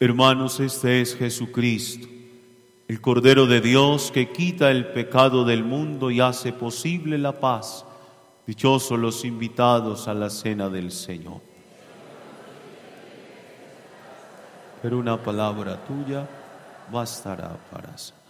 Hermanos, este es Jesucristo, el Cordero de Dios que quita el pecado del mundo y hace posible la paz. Dichosos los invitados a la cena del Señor. Pero una palabra tuya bastará para siempre.